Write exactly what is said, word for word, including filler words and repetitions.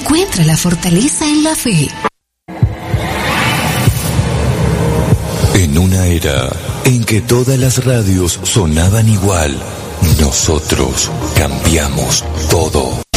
Encuentra la fortaleza en la fe. En una era en que todas las radios sonaban igual, nosotros cambiamos todo.